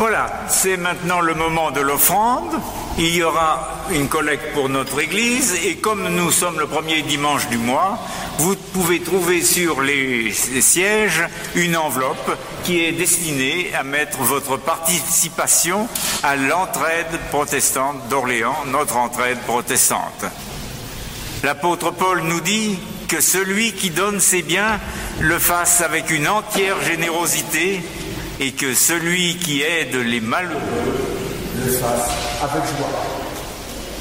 Voilà, c'est maintenant le moment de l'offrande. Il y aura une collecte pour notre église et comme nous sommes le premier dimanche du mois, vous pouvez trouver sur les sièges une enveloppe qui est destinée à mettre votre participation à l'entraide protestante d'Orléans, notre entraide protestante. L'apôtre Paul nous dit que celui qui donne ses biens le fasse avec une entière générosité et que celui qui aide les malheureux le fasse avec joie.